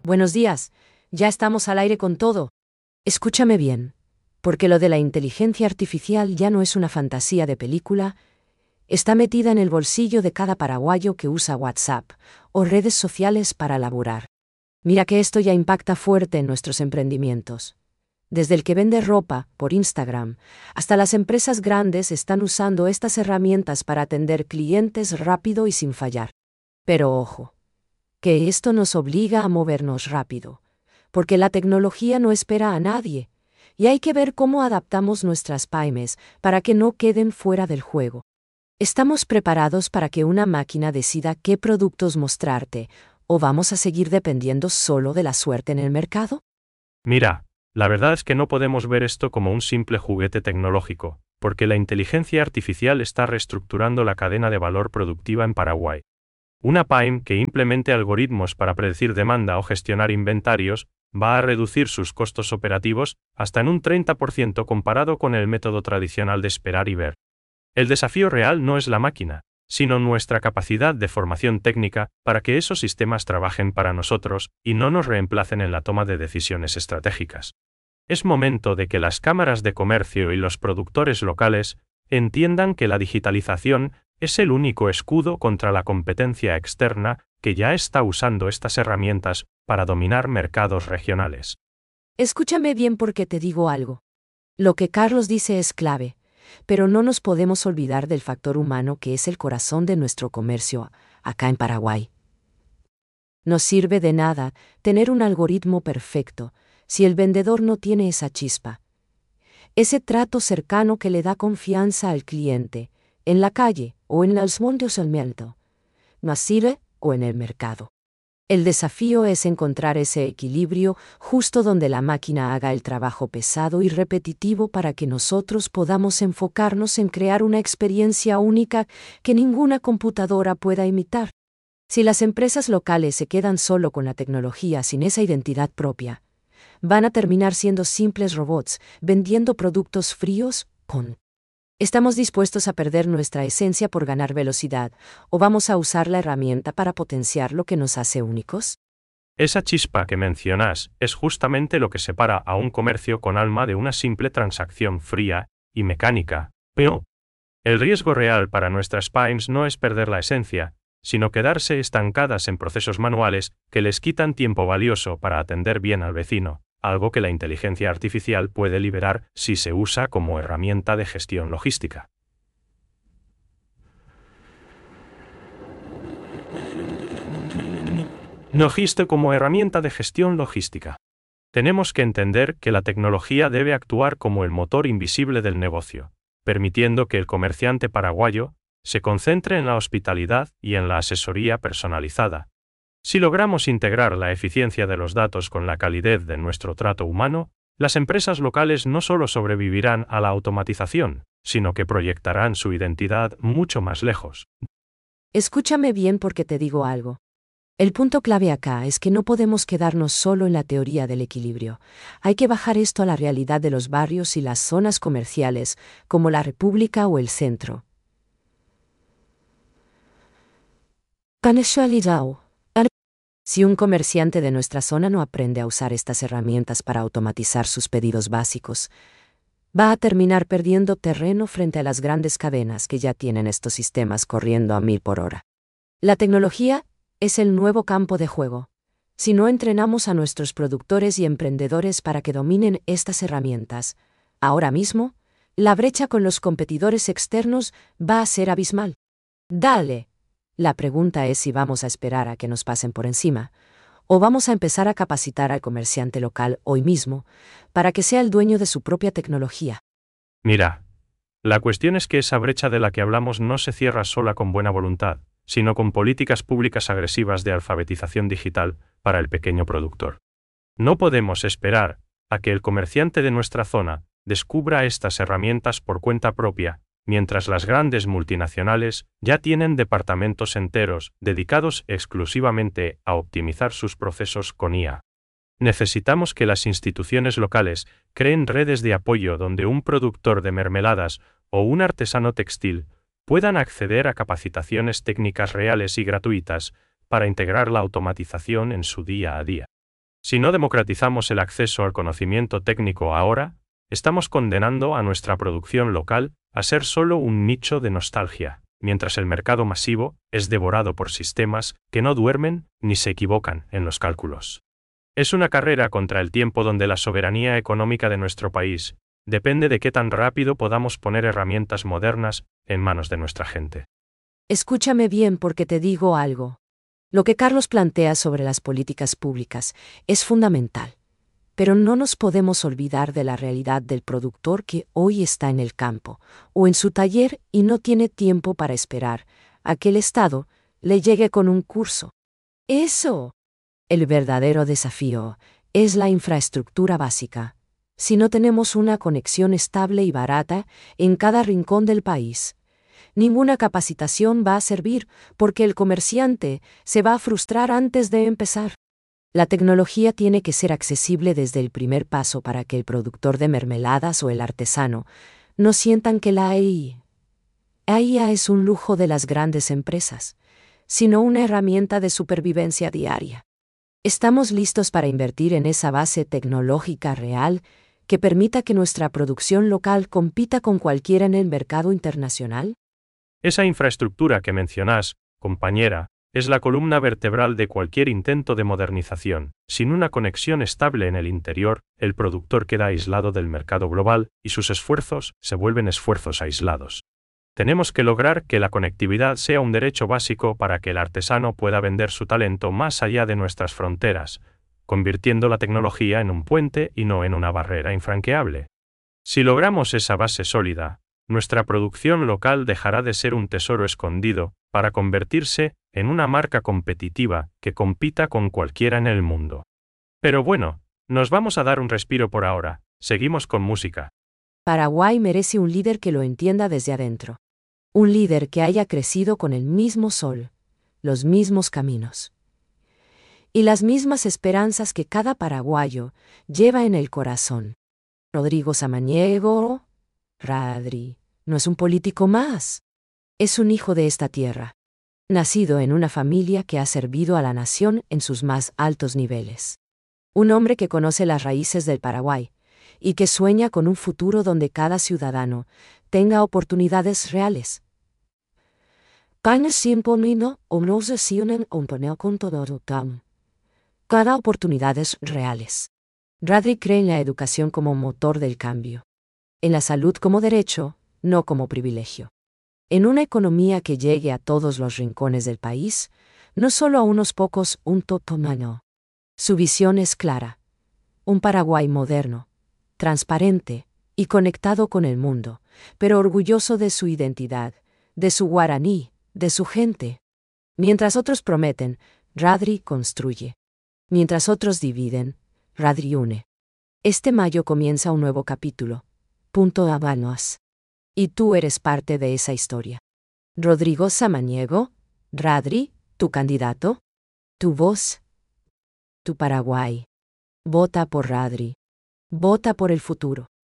Buenos días, ya estamos al aire con todo. Escúchame bien, porque lo de la inteligencia artificial ya no es una fantasía de película, está metida en el bolsillo de cada paraguayo que usa WhatsApp o redes sociales para laburar. Mira que esto ya impacta fuerte en nuestros emprendimientos. Desde el que vende ropa por Instagram hasta las empresas grandes están usando estas herramientas para atender clientes rápido y sin fallar. Pero ojo, que esto nos obliga a movernos rápido, porque la tecnología no espera a nadie, y hay que ver cómo adaptamos nuestras pymes para que no queden fuera del juego. ¿Estamos preparados para que una máquina decida qué productos mostrarte, o vamos a seguir dependiendo solo de la suerte en el mercado? Mira, la verdad es que no podemos ver esto como un simple juguete tecnológico, porque la inteligencia artificial está reestructurando la cadena de valor productiva en Paraguay. Una pyme que implemente algoritmos para predecir demanda o gestionar inventarios va a reducir sus costos operativos hasta en un 30% comparado con el método tradicional de esperar y ver. El desafío real no es la máquina, sino nuestra capacidad de formación técnica para que esos sistemas trabajen para nosotros y no nos reemplacen en la toma de decisiones estratégicas. Es momento de que las cámaras de comercio y los productores locales entiendan que la digitalización es el único escudo contra la competencia externa que ya está usando estas herramientas para dominar mercados regionales. Escúchame bien porque te digo algo. Lo que Carlos dice es clave, pero no nos podemos olvidar del factor humano que es el corazón de nuestro comercio acá en Paraguay. No sirve de nada tener un algoritmo perfecto si el vendedor no tiene esa chispa, ese trato cercano que le da confianza al cliente, en la calle o en los mundos del mercado, no sirve o en el mercado. El desafío es encontrar ese equilibrio justo donde la máquina haga el trabajo pesado y repetitivo para que nosotros podamos enfocarnos en crear una experiencia única que ninguna computadora pueda imitar. Si las empresas locales se quedan solo con la tecnología sin esa identidad propia, van a terminar siendo simples robots vendiendo productos fríos. ¿Estamos dispuestos a perder nuestra esencia por ganar velocidad, o vamos a usar la herramienta para potenciar lo que nos hace únicos? Esa chispa que mencionas es justamente lo que separa a un comercio con alma de una simple transacción fría y mecánica. Pero el riesgo real para nuestras pymes no es perder la esencia, sino quedarse estancadas en procesos manuales que les quitan tiempo valioso para atender bien al vecino, algo que la inteligencia artificial puede liberar si se usa como herramienta de gestión logística. Como herramienta de gestión logística. Tenemos que entender que la tecnología debe actuar como el motor invisible del negocio, permitiendo que el comerciante paraguayo se concentre en la hospitalidad y en la asesoría personalizada. Si logramos integrar la eficiencia de los datos con la calidez de nuestro trato humano, las empresas locales no solo sobrevivirán a la automatización, sino que proyectarán su identidad mucho más lejos. Escúchame bien porque te digo algo. El punto clave acá es que no podemos quedarnos solo en la teoría del equilibrio. Hay que bajar esto a la realidad de los barrios y las zonas comerciales, como la República o el centro. Si un comerciante de nuestra zona no aprende a usar estas herramientas para automatizar sus pedidos básicos, va a terminar perdiendo terreno frente a las grandes cadenas que ya tienen estos sistemas corriendo a 1000 por hora. La tecnología es el nuevo campo de juego. Si no entrenamos a nuestros productores y emprendedores para que dominen estas herramientas, ahora mismo, la brecha con los competidores externos va a ser abismal. Dale. La pregunta es si vamos a esperar a que nos pasen por encima, o vamos a empezar a capacitar al comerciante local hoy mismo para que sea el dueño de su propia tecnología. Mira, la cuestión es que esa brecha de la que hablamos no se cierra sola con buena voluntad, sino con políticas públicas agresivas de alfabetización digital para el pequeño productor. No podemos esperar a que el comerciante de nuestra zona descubra estas herramientas por cuenta propia, mientras las grandes multinacionales ya tienen departamentos enteros dedicados exclusivamente a optimizar sus procesos con IA. Necesitamos que las instituciones locales creen redes de apoyo donde un productor de mermeladas o un artesano textil puedan acceder a capacitaciones técnicas reales y gratuitas para integrar la automatización en su día a día. Si no democratizamos el acceso al conocimiento técnico ahora, estamos condenando a nuestra producción local a ser solo un nicho de nostalgia, mientras el mercado masivo es devorado por sistemas que no duermen ni se equivocan en los cálculos. Es una carrera contra el tiempo donde la soberanía económica de nuestro país depende de qué tan rápido podamos poner herramientas modernas en manos de nuestra gente. Escúchame bien porque te digo algo. Lo que Carlos plantea sobre las políticas públicas es fundamental, pero no nos podemos olvidar de la realidad del productor que hoy está en el campo o en su taller y no tiene tiempo para esperar a que el Estado le llegue con un curso. Eso. El verdadero desafío es la infraestructura básica. Si no tenemos una conexión estable y barata en cada rincón del país, ninguna capacitación va a servir porque el comerciante se va a frustrar antes de empezar. La tecnología tiene que ser accesible desde el primer paso para que el productor de mermeladas o el artesano no sientan que la IA es un lujo de las grandes empresas, sino una herramienta de supervivencia diaria. ¿Estamos listos para invertir en esa base tecnológica real que permita que nuestra producción local compita con cualquiera en el mercado internacional? Esa infraestructura que mencionás, compañera, es la columna vertebral de cualquier intento de modernización. Sin una conexión estable en el interior, el productor queda aislado del mercado global y sus esfuerzos se vuelven esfuerzos aislados. Tenemos que lograr que la conectividad sea un derecho básico para que el artesano pueda vender su talento más allá de nuestras fronteras, convirtiendo la tecnología en un puente y no en una barrera infranqueable. Si logramos esa base sólida, nuestra producción local dejará de ser un tesoro escondido para convertirse en una marca competitiva que compita con cualquiera en el mundo. Pero bueno, nos vamos a dar un respiro por ahora. Seguimos con música. Paraguay merece un líder que lo entienda desde adentro. Un líder que haya crecido con el mismo sol, los mismos caminos y las mismas esperanzas que cada paraguayo lleva en el corazón. Rodrigo Samaniego, Radri, no es un político más. Es un hijo de esta tierra, nacido en una familia que ha servido a la nación en sus más altos niveles. Un hombre que conoce las raíces del Paraguay y que sueña con un futuro donde cada ciudadano tenga oportunidades reales. Cada oportunidades reales. Radri cree en la educación como motor del cambio. En la salud como derecho, no como privilegio. En una economía que llegue a todos los rincones del país, no solo a unos pocos, un totomano. Su visión es clara. Un Paraguay moderno, transparente y conectado con el mundo, pero orgulloso de su identidad, de su guaraní, de su gente. Mientras otros prometen, Radri construye. Mientras otros dividen, Radri une. Este mayo comienza un nuevo capítulo. Punto Habanos. Y tú eres parte de esa historia. Rodrigo Samaniego, Radri, tu candidato, tu voz, tu Paraguay. Vota por Radri. Vota por el futuro.